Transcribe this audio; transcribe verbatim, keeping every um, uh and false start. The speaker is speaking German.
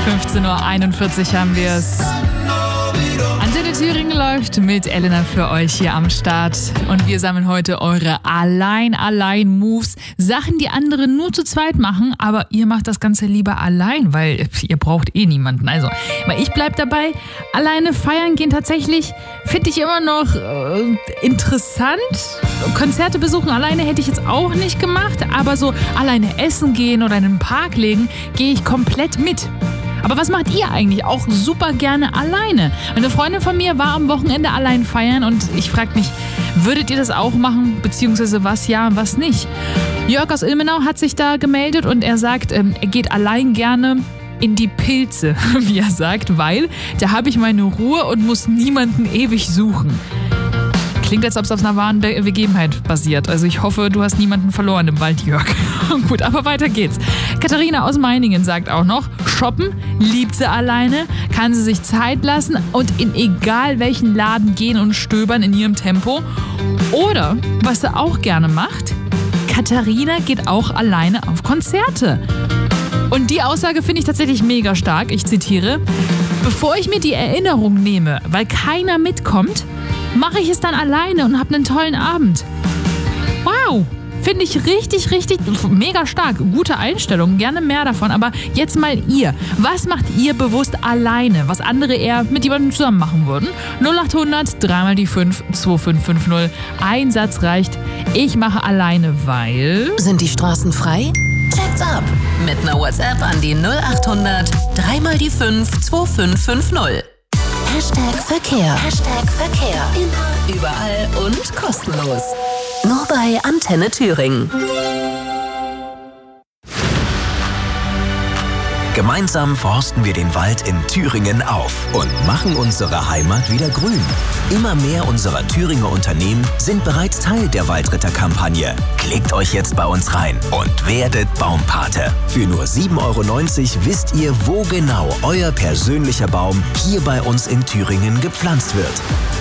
fünfzehn Uhr einundvierzig haben wir es. Antenne Thüringen läuft mit Elena für euch hier am Start. Und wir sammeln heute eure Allein-Allein-Moves. Sachen, die andere nur zu zweit machen, aber ihr macht das Ganze lieber allein, weil ihr braucht eh niemanden. Also, weil ich bleib dabei. Alleine feiern gehen tatsächlich finde ich immer noch äh, interessant. Konzerte besuchen alleine hätte ich jetzt auch nicht gemacht, aber so alleine essen gehen oder in den Park legen, gehe ich komplett mit. Aber was macht ihr eigentlich auch super gerne alleine? Eine Freundin von mir war am Wochenende allein feiern und ich frage mich, würdet ihr das auch machen, beziehungsweise was ja, was nicht? Jörg aus Ilmenau hat sich da gemeldet und er sagt, ähm, er geht allein gerne in die Pilze, wie er sagt, weil da habe ich meine Ruhe und muss niemanden ewig suchen. Klingt, als ob es auf einer wahren Be- Begebenheit basiert. Also ich hoffe, du hast niemanden verloren im Wald, Jörg. Gut, aber weiter geht's. Katharina aus Meiningen sagt auch noch, shoppen liebt sie alleine, kann sie sich Zeit lassen und in egal welchen Laden gehen und stöbern in ihrem Tempo. Oder, was sie auch gerne macht, Katharina geht auch alleine auf Konzerte. Und die Aussage finde ich tatsächlich mega stark. Ich zitiere, bevor ich mir die Erinnerung nehme, weil keiner mitkommt, mache ich es dann alleine und habe einen tollen Abend. Wow, finde ich richtig, richtig, mega stark. Gute Einstellung, gerne mehr davon. Aber jetzt mal ihr. Was macht ihr bewusst alleine, was andere eher mit jemandem zusammen machen würden? null acht hundert, dreimal die fünf, zwei fünf fünf null. Ein Satz reicht. Ich mache alleine, weil... Sind die Straßen frei? Check's ab. Mit einer WhatsApp an die null acht hundert, dreimal die fünf, zwei fünf fünf null. Hashtag Verkehr. Hashtag Verkehr. Immer, überall und kostenlos. Nur bei Antenne Thüringen. Gemeinsam forsten wir den Wald in Thüringen auf und machen unsere Heimat wieder grün. Immer mehr unserer Thüringer Unternehmen sind bereits Teil der Waldritter-Kampagne. Klickt euch jetzt bei uns rein und werdet Baumpate. Für nur sieben Euro neunzig wisst ihr, wo genau euer persönlicher Baum hier bei uns in Thüringen gepflanzt wird.